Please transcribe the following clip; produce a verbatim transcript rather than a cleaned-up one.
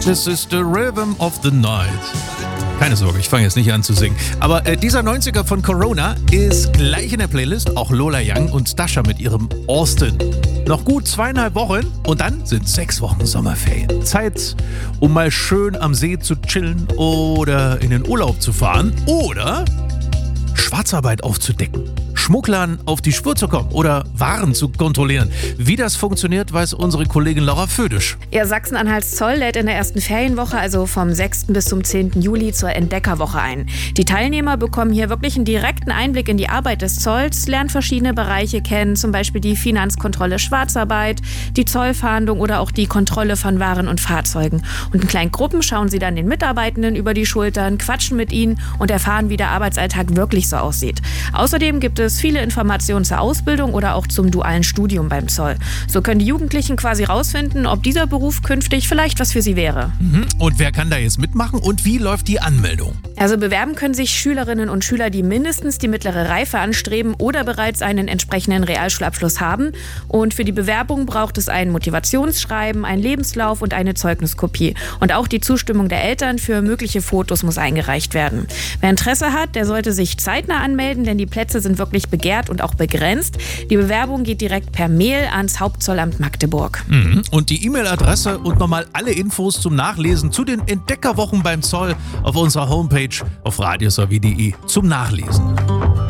This is the rhythm of the night. Keine Sorge, ich fange jetzt nicht an zu singen. Aber äh, dieser neunziger von Corona ist gleich in der Playlist. Auch Lola Young und Stasha mit ihrem Austin. Noch gut zweieinhalb Wochen und dann sind sechs Wochen Sommerferien. Zeit, um mal schön am See zu chillen oder in den Urlaub zu fahren oder Schwarzarbeit aufzudecken, Schmugglern auf die Spur zu kommen oder Waren zu kontrollieren. Wie das funktioniert, weiß unsere Kollegin Laura Födisch. Ja, Sachsen-Anhalts Zoll lädt in der ersten Ferienwoche, also vom sechsten bis zum zehnten Juli, zur Entdeckerwoche ein. Die Teilnehmer bekommen hier wirklich einen direkten Einblick in die Arbeit des Zolls, lernen verschiedene Bereiche kennen, zum Beispiel die Finanzkontrolle Schwarzarbeit, die Zollfahndung oder auch die Kontrolle von Waren und Fahrzeugen. Und in kleinen Gruppen schauen sie dann den Mitarbeitenden über die Schultern, quatschen mit ihnen und erfahren, wie der Arbeitsalltag wirklich so aussieht. Außerdem gibt es viele Informationen zur Ausbildung oder auch zum dualen Studium beim Zoll. So können die Jugendlichen quasi rausfinden, ob dieser Beruf künftig vielleicht was für sie wäre. Mhm. Und wer kann da jetzt mitmachen und wie läuft die Anmeldung? Also bewerben können sich Schülerinnen und Schüler, die mindestens die mittlere Reife anstreben oder bereits einen entsprechenden Realschulabschluss haben. Und für die Bewerbung braucht es ein Motivationsschreiben, einen Lebenslauf und eine Zeugniskopie. Und auch die Zustimmung der Eltern für mögliche Fotos muss eingereicht werden. Wer Interesse hat, der sollte sich zeitnah anmelden, denn die Plätze sind wirklich begehrt und auch begrenzt. Die Bewerbung geht direkt per Mail ans Hauptzollamt Magdeburg. Mhm. Und die E-Mail-Adresse und nochmal alle Infos zum Nachlesen zu den Entdeckerwochen beim Zoll auf unserer Homepage auf radiosavi punkt de zum Nachlesen.